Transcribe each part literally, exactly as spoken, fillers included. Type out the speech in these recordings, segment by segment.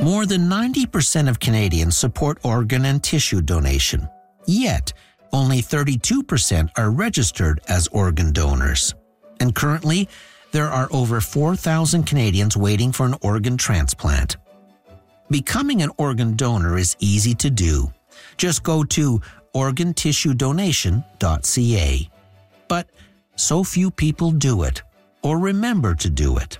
More than ninety percent of Canadians support organ and tissue donation, yet only thirty-two percent are registered as organ donors. And currently, there are over four thousand Canadians waiting for an organ transplant. Becoming an organ donor is easy to do. Just go to organ tissue donation dot c a. But so few people do it, or remember to do it.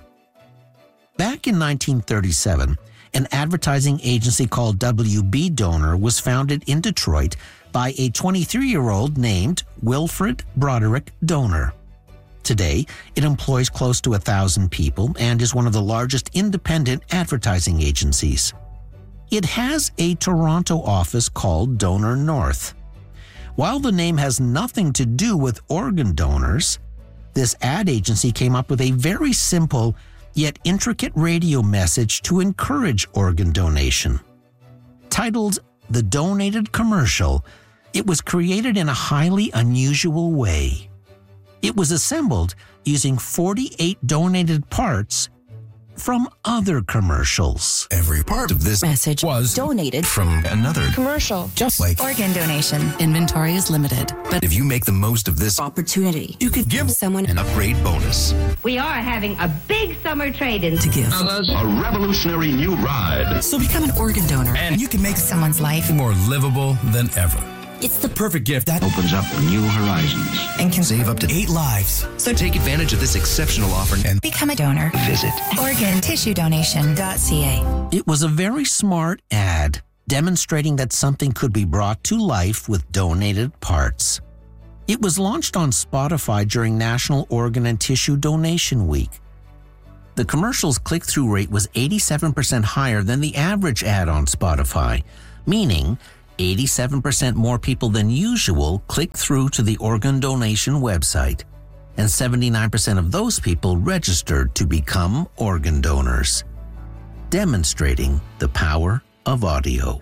Back in nineteen thirty-seven, an advertising agency called W B Donor was founded in Detroit by a twenty-three-year-old named Wilfred Broderick Donor. Today, it employs close to a thousand people and is one of the largest independent advertising agencies. It has a Toronto office called Donor North. While the name has nothing to do with organ donors, this ad agency came up with a very simple yet intricate radio message to encourage organ donation. Titled The Donated Commercial, it was created in a highly unusual way. It was assembled using forty-eight donated parts from other commercials. Every part of this message was donated from another commercial. Just like organ donation. Inventory is limited, but if you make the most of this opportunity, you could give someone an upgrade bonus. We are having a big summer trade-in to give a revolutionary new ride. So become an organ donor, and you can make someone's life more livable than ever. It's the perfect gift that opens up new horizons and can save up to eight lives. So take advantage of this exceptional offer and become a donor. Visit organ tissue donation dot c a. It was a very smart ad demonstrating that something could be brought to life with donated parts. It was launched on Spotify during National Organ and Tissue Donation Week. The commercial's click-through rate was eighty-seven percent higher than the average ad on Spotify, meaning eighty-seven percent more people than usual clicked through to the organ donation website, and seventy-nine percent of those people registered to become organ donors, demonstrating the power of audio.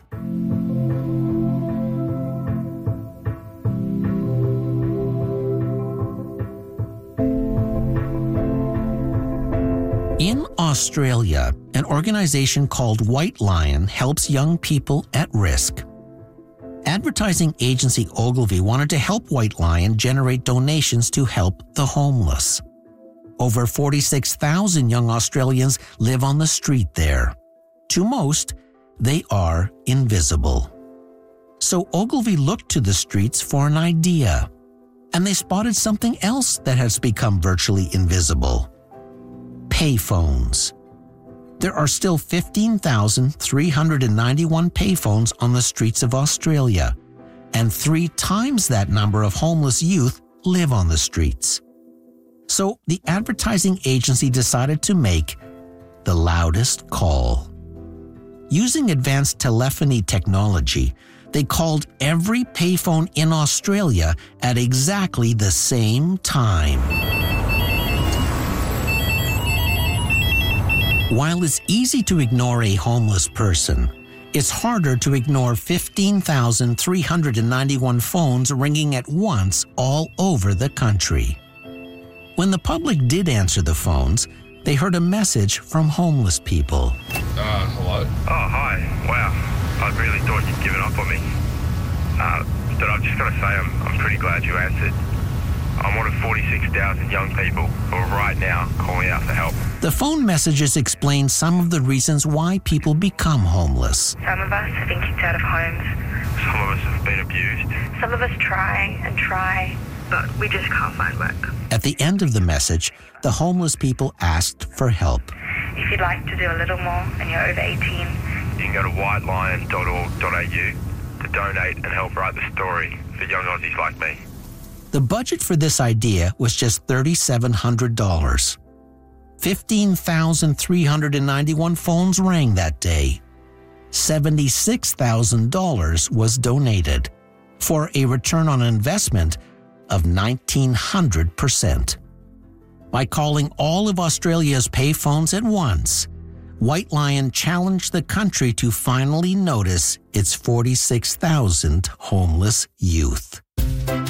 In Australia, an organization called White Lion helps young people at risk. Advertising agency Ogilvy wanted to help White Lion generate donations to help the homeless. Over forty-six thousand young Australians live on the street there. To most, they are invisible. So Ogilvy looked to the streets for an idea, and they spotted something else that has become virtually invisible: payphones. There are still fifteen thousand three hundred ninety-one payphones on the streets of Australia, and three times that number of homeless youth live on the streets. So the advertising agency decided to make the loudest call. Using advanced telephony technology, they called every payphone in Australia at exactly the same time. While it's easy to ignore a homeless person, it's harder to ignore fifteen thousand three hundred ninety-one phones ringing at once all over the country. When the public did answer the phones, they heard a message from homeless people. Uh, hello? Oh, hi. Wow. I really thought you'd given up on me. Uh, but I've just got to say, I'm, I'm pretty glad you answered. I'm one of forty-six thousand young people who are right now calling out for help. The phone messages explain some of the reasons why people become homeless. Some of us have been kicked out of homes. Some of us have been abused. Some of us try and try, but we just can't find work. At the end of the message, the homeless people asked for help. If you'd like to do a little more and you're over eighteen, you can go to white lion dot org dot a u to donate and help write the story for young Aussies like me. The budget for this idea was just three thousand seven hundred dollars. fifteen thousand three hundred ninety-one phones rang that day. seventy-six thousand dollars was donated, for a return on investment of nineteen hundred percent. By calling all of Australia's payphones at once, White Lion challenged the country to finally notice its forty-six thousand homeless youth.